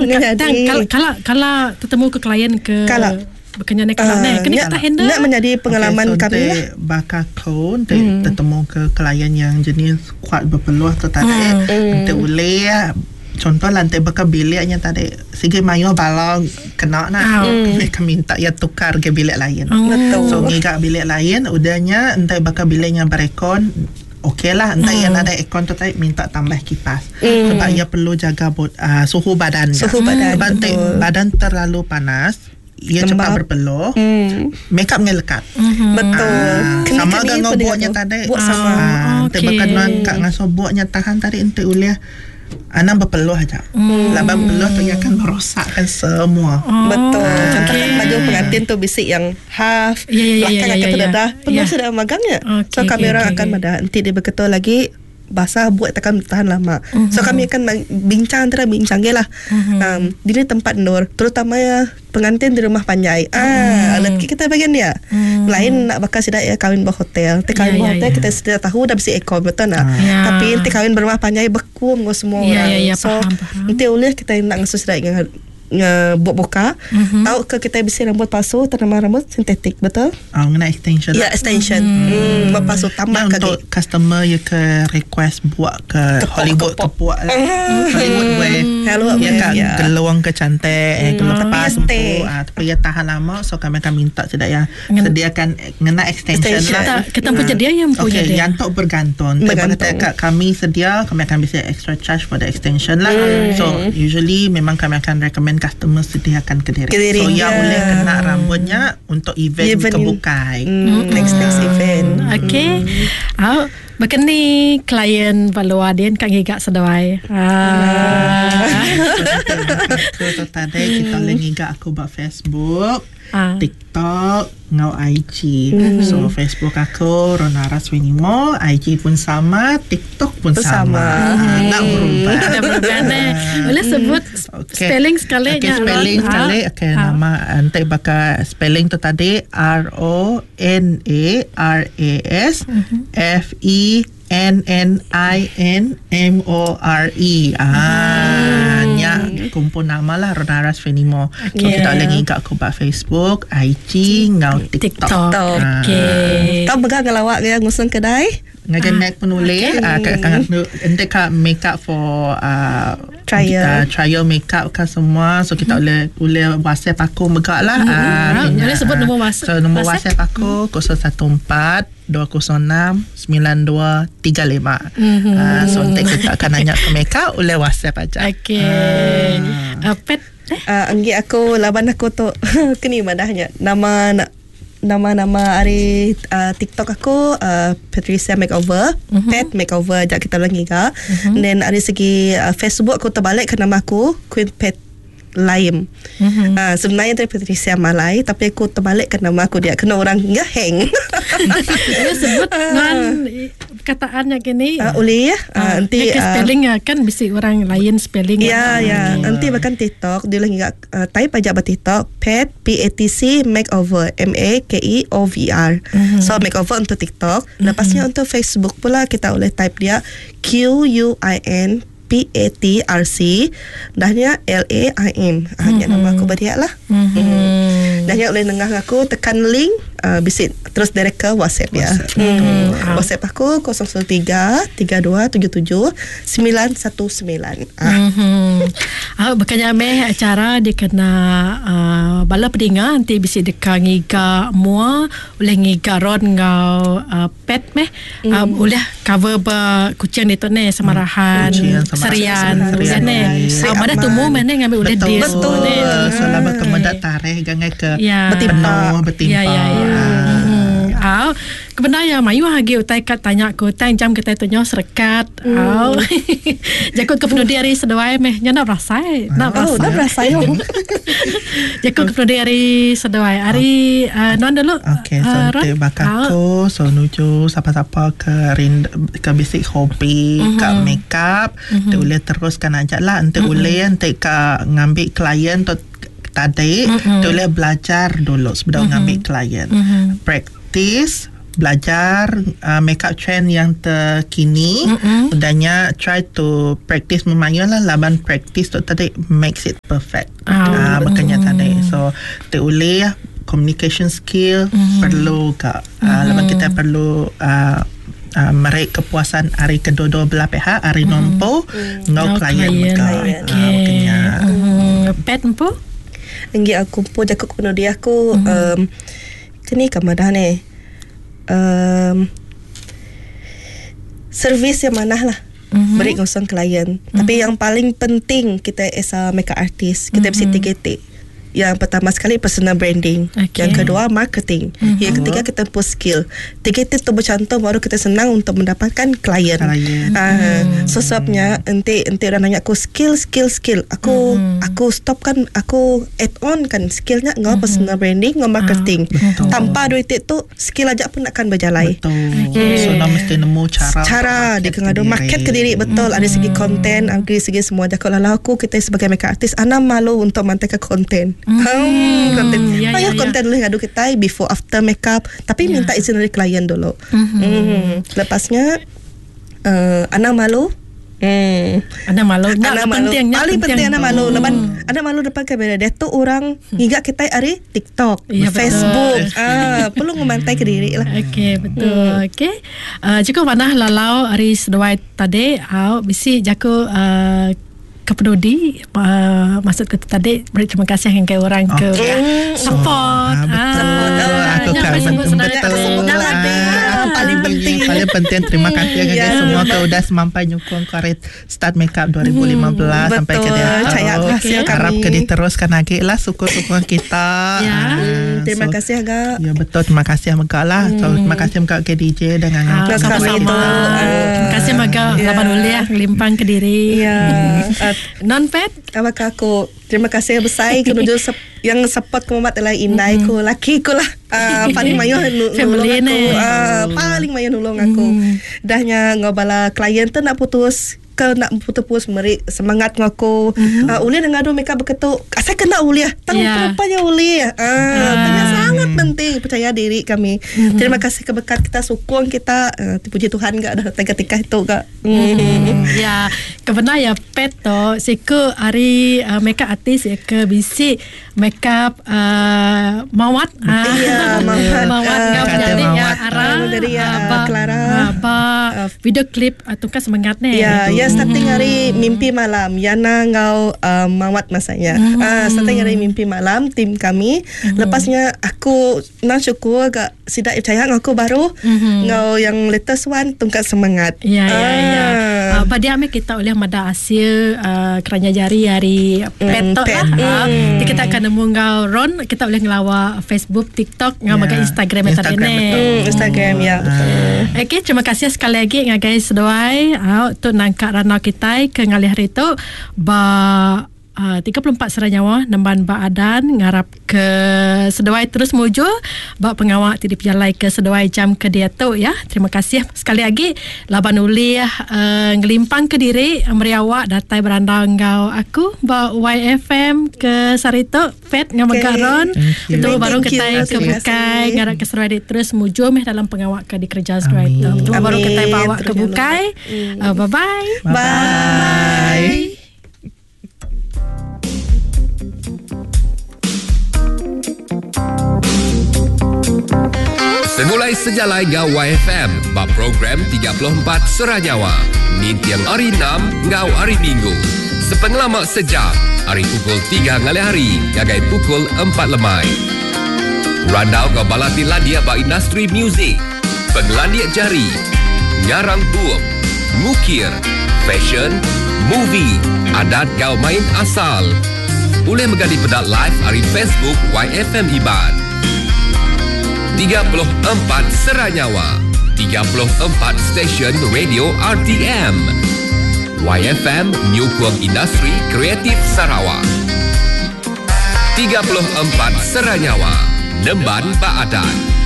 Kalau bertemu ke klien ke bukannya nak kena tak handle nak menjadi pengalaman kami bakal kau bertemu ke klien yang jenis kuat berpeluang tu tadi nanti boleh contoh lantai bakal biliknya tadi sige mayo balong kena nak mereka minta ya tukar ke bilik lain so ngigak bilik lain udahnya nanti bakal biliknya berekon okey lah entah yang ada aircon tu tadi minta tambah kipas sebab ia perlu jaga suhu badan badan terlalu panas ia cepat berpeluh make up ngelekat betul sama dengan buatnya tadi nanti bakal nak ngasuh buatnya tahan tadi nanti uliah anak berpeluh aja laban peluh tu ia akan merosakkan semua betul contoh baju pengantin tu bisik yang half belakang akan terdedah peluh sudah magangnya so kami orang akan ada nanti dia berketul lagi basah buat takkan tahan lama so kami akan bincang antara bincang lah di ni tempat nur terutama ya pengantin di rumah panjai lelaki kita bagian dia lain nak bakal sidak ya kahwin bawah hotel kahwin bawah hotel kita sudah tahu dah besi aircon betul tak tapi nanti kahwin berumah panjai beku dengan semua orang so nanti boleh kita nak ngasuh sidak buat buka tahu ke kita besi rambut palsu tanaman rambut sintetik betul kena extension extension buat palsu tambah untuk customer ya ke request buat ke Hollywood ke buat Hollywood way ya kan geluang ke cantik lepas tapi ya tahan lama so kami akan minta tidak ya sediakan ngena extension lah kita punya dia yang punya dia yang untuk bergantung kami sedia kami akan bisa extra charge for the extension lah so usually memang kami akan recommend customer sediakan ke diri so ya boleh kena rambutnya untuk event kebukai next event okay bahkan ni klien balua dia kan gigak sedawai so tadi kita lagi gigak aku buat Facebook TikTok ngau IG so Facebook aku Ronara Swinimo IG pun sama TikTok pun sama nak berubah boleh sebut spelling sekali spelling sekali nama nanti bakal spelling tu tadi RONARAS FENNINMORE nya kumpul nama lah Ronara Swinimo so kita lagi kat aku buat Facebook IG ngau TikTok kau pegang ngelawak yang ngusung kedai ngajar make penulis nanti kak make up for trial make up kan semua so kita boleh WhatsApp aku megak lah boleh sebut nombor WhatsApp so nombor WhatsApp aku 014-206-9235 so nanti kita akan nanya ke make up boleh WhatsApp aja pet anggi aku laban aku tu kini madahnya nama hari TikTok aku Patricia Makeover Pet Makeover jak kita lagi ke then dari segi Facebook aku terbalik ke nama aku Queen Pet Laim sebenarnya dari Patricia Malai tapi aku terbalik ke nama aku dia kena orang hang dia sebut dengan kataannya gini boleh nanti spelling kan bisa orang lain spelling nanti bahkan TikTok dia lagi type aja buat TikTok Pet PATC Makeover MAKEOVR so makeover untuk TikTok lepasnya untuk Facebook pula kita boleh type dia QUIN PATRC dahnya LAIM hanya nama aku beriak lah dahnya boleh dengar aku tekan link visit terus direct ke WhatsApp ya WhatsApp aku 013-2277-919 bukannya meh acara dia kena bala pedinga nanti bisa dekat ngiga mua boleh ngiga ron ngau pet meh boleh cover kucing itu ni semarahan serian mana tumu mana ngambil udah dia betul selama kemudian tarikh gangai ke betimpa kebenaran mayu hagi utai kat tanya ku tai jam kita tanya serkat jakut ke penuh hari sedawai meh nya nak rasai jakut ke penuh hari sedawai hari non dulu so te bakako so nuju siapa-siapa ke basic hobi ke makeup te boleh teruskan aja lah nanti boleh nanti ke ngambil klien tu tadi boleh belajar dulu sebelum ngambil klien practice belajar makeup trend yang terkini. Udahnya try to practice memayun lah. Laban practice tu tadi makes it perfect. Makanya tadi. So boleh communication skill perlu kak. Laban kita perlu meraih kepuasan hari kedua-dua belah pihak, hari nompo ngau klien mereka. Makanya pet empu Enggi aku pun jaga penuh dia aku kini kamadah ni servis yang mana lah beri ngosong klien. Tapi yang paling penting kita as a makeup artist kita mesti 3T. Yang pertama sekali personal branding, yang kedua marketing, yang ketiga kita pun skill. 3T tu bercantum baru kita senang untuk mendapatkan klien. So sebabnya nanti orang nanya aku skill. Aku stop kan, aku add on kan skillnya ngau personal branding, ngau marketing. Tanpa duit itu skill aja pun akan berjalan. So nak mesti nemu cara dia ngadu market ke diri betul. Ada segi konten, ada segi semua. Kalau aku kita sebagai makeup artist, ana malu untuk mantai ke konten. Konten. Konten dulu ngadu kita before after makeup, tapi minta izin dari klien dulu. Lepasnya ana malu. Ana malu. Paling penting ana malu. Lepas ana malu depan kamera. Dia tu orang hingga kita hari TikTok, Facebook. Perlu memantai ke diri lah. Okey, betul. Okey. Jika mana lalau hari sedawai tadi, bisi jaku kepenudi maksud kita tadi beri terima kasih yang orang ke support. Aku kan paling penting terima kasih kepada semua ke udah semampai nyukung karet start makeup 2015 sampai ke dia. Harap ke diteruskan lagi lah sukung kita. Terima kasih agak. Ya betul, terima kasih agak lah. Terima kasih agak ke DJ dengan sama-sama. Terima kasih agak lapan uliah limpang ke diri. Non-pet apakah aku terima kasih besar kenuju yang support kemat adalah indai ku laki ku lah paling mayu nulung aku paling mayu nulung aku dahnya ngobala klien tu nak putus meri semangat ngaku uliah ngadu mereka begitu saya kena uliah tanggung rupanya uliah sangat penting percaya diri kami. Terima kasih keberkat kita sukung kita puji Tuhan gak ada ketika itu gak ya kebenar ya pet to siku hari makeup artist ya ke bisi makeup mawat mawat ngau jadi ya arah dari Clara video klip atau kan semangatnya ya starting hari mimpi malam Yana ngau mawat masanya starting hari mimpi malam tim kami lepasnya aku nak syukur agak sidak percaya aku baru ngau yang latest one tungkat semangat pada ame kita oleh mada hasil kerana jari hari petok lah kita akan nemu ngau Ron kita boleh ngelawa Facebook TikTok ngau maga Instagram Instagram ya okay, terima kasih sekali lagi guys doai untuk nangkat ranau kita ke ngalih hari tu 34 Seranyawa Nemban Ba Adan ngarap ke sedawai terus muju bak pengawak tidip jalai ke sedawai jam ke dia tu ya. Terima kasih sekali lagi laban uli ngelimpang ke diri meriawak datai berandang ngau aku ba YFM ke Sarito Pet ngamagaron itu baru kita ke Bukai ngarap ke sedawai terus muju meh dalam pengawak ke di kerja sedawai tu baru kita bawa ke Bukai. Bye. Semulai sejalai ngau YFM ba program 34 Seranyawa Mintiang hari 6 ngau hari Minggu sepenglamak sejam hari pukul 3 ngalih hari ngagai pukul 4 lemai randau ngau balati landia ba industri muzik penglandiak jari ngarang buuk ngukir fashion movie adat ngau main asal boleh menggali pedak live hari Facebook YFM Iban 34 Seranyawa 34 stesen radio RTM YFM Nyukung Industri Kreatif Sarawak 34 Seranyawa Nemban Ba Adan